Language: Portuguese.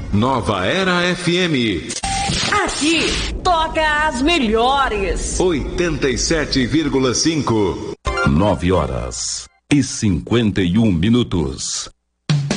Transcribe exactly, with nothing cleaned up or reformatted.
Nova Era F M. Aqui toca as melhores. oitenta e sete vírgula cinco. Nove horas e cinquenta e um minutos.